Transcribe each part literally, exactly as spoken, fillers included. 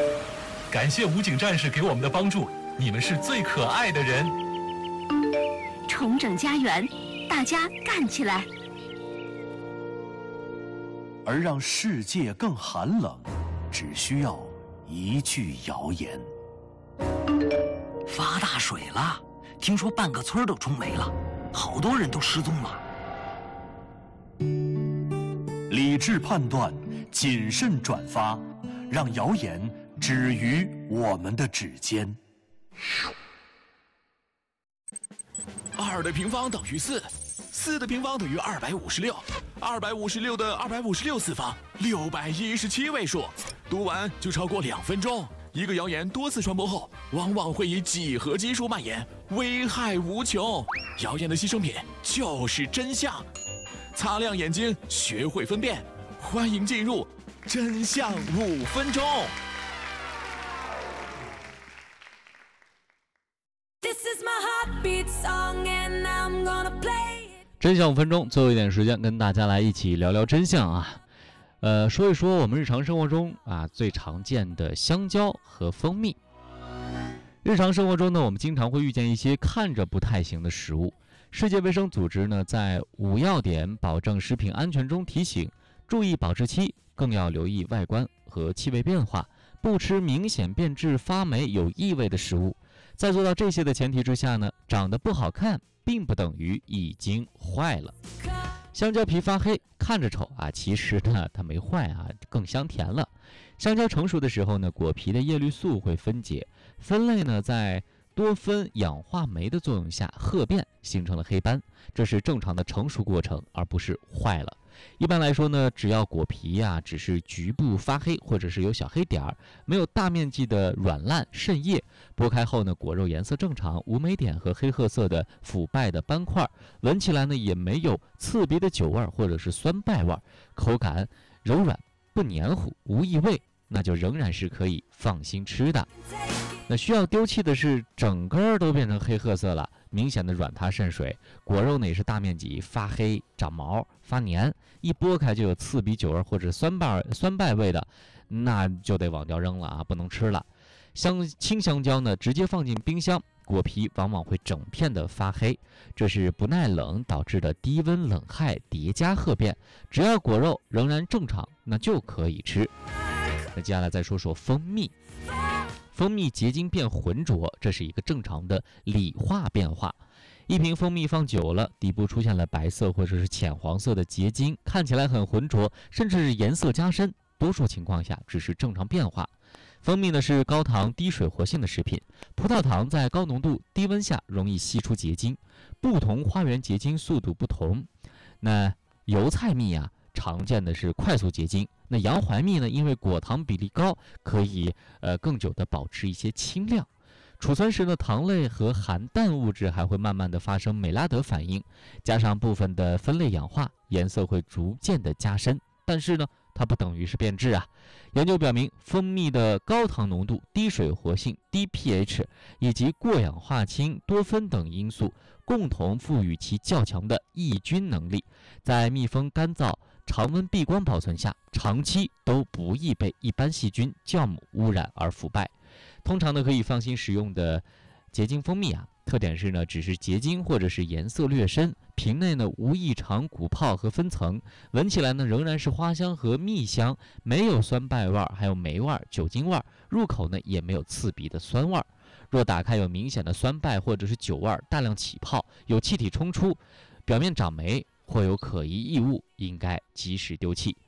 感谢武警战士给我们的帮助，你们是最可爱的人。 重整家园，大家干起来！ 而让世界更寒冷，只需要一句谣言。 发大水了，听说半个村都冲没了，好多人都失踪了。 理智判断，谨慎转发，让谣言止于我们的指尖。 二的平方等于四，四的平方等于二百五十六，二百五十六的二百五十六次方，六百一十七位数。读完就超过两分钟。一个谣言多次传播后，往往会以几何基数蔓延，危害无穷。谣言的牺牲品就是真相。擦亮眼睛，学会分辨。欢迎进入真相五分钟。 真相五分钟，最后一点时间跟大家来一起聊聊真相啊。呃，说一说我们日常生活中啊最常见的香蕉和蜂蜜。日常生活中呢，我们经常会遇见一些看着不太行的食物。世界卫生组织呢，在五要点保证食品安全中提醒，注意保质期，更要留意外观和气味变化，不吃明显变质、发霉、有异味的食物。在做到这些的前提之下呢，长得不好看并不等于已经坏了。香蕉皮发黑，看着丑啊，其实呢它没坏啊，更香甜了。香蕉成熟的时候呢，果皮的叶绿素会分解，分类呢在多酚氧化酶的作用下褐变，形成了黑斑，这是正常的成熟过程，而不是坏了。一般来说呢，只要果皮呀、啊、只是局部发黑，或者是有小黑点儿，没有大面积的软烂渗液，剥开后呢，果肉颜色正常，无霉点和黑褐色的腐败的斑块，闻起来呢也没有刺鼻的酒味或者是酸败味，口感柔软不黏糊，无异味，那就仍然是可以放心吃的。那需要丢弃的是整根都变成黑褐色了，明显的软塌渗水，果肉呢也是大面积发黑、长毛、发黏，一剥开就有刺鼻酒味或者酸败酸败味的，那就得往掉扔了啊，不能吃了。香青香蕉呢，直接放进冰箱，果皮往往会整片的发黑，这是不耐冷导致的低温冷害叠加褐变。只要果肉仍然正常，那就可以吃。那接下来再说说蜂蜜。蜂蜜结晶变浑浊，这是一个正常的理化变化。一瓶蜂蜜放久了，底部出现了白色或者是浅黄色的结晶，看起来很浑浊，甚至是颜色加深，多数情况下只是正常变化。蜂蜜呢是高糖低水活性的食品，葡萄糖在高浓度低温下容易析出结晶，不同花园结晶速度不同。那油菜蜜啊，常见的是快速结晶。那洋槐蜜呢，因为果糖比例高，可以呃更久的保持一些清亮。储存时呢，糖类和含氮物质还会慢慢的发生美拉德反应，加上部分的分类氧化，颜色会逐渐的加深。但是呢，它不等于是变质啊。研究表明，蜂蜜的高糖浓度、低水活性、低 pH 以及过氧化氢、多酚等因素，共同赋予其较强的抑菌能力，在密封、干燥、常温闭关保存下，长期都不易被一般细菌、酵母污染而腐败。通常呢，可以放心食用的结晶蜂蜜啊，特点是呢，只是结晶或者是颜色略深，瓶内呢无异常鼓泡和分层，闻起来呢仍然是花香和蜜香，没有酸败味，还有霉味、酒精味，入口呢也没有刺鼻的酸味。若打开有明显的酸败或者是酒味，大量起泡，有气体冲出，表面长霉或有可疑异物，应该及时丢弃。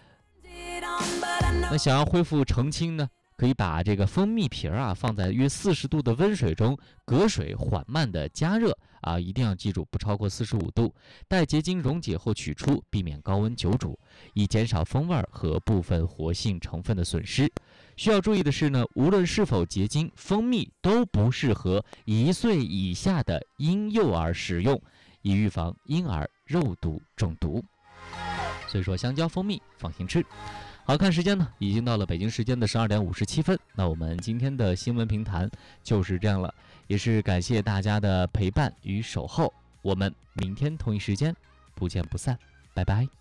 那想要恢复澄清呢，可以把这个蜂蜜皮啊放在约四十度的温水中，隔水缓慢的加热啊，一定要记住不超过四十五度。待结晶溶解后取出，避免高温久煮，以减少风味和部分活性成分的损失。需要注意的是呢，无论是否结晶，蜂蜜都不适合一岁以下的婴幼儿食用，以预防婴儿肉毒中毒。所以说，香蕉、蜂蜜放心吃。好，看时间呢，已经到了北京时间的十二点五十七分。那我们今天的新闻评谈就是这样了，也是感谢大家的陪伴与守候。我们明天同一时间不见不散，拜拜。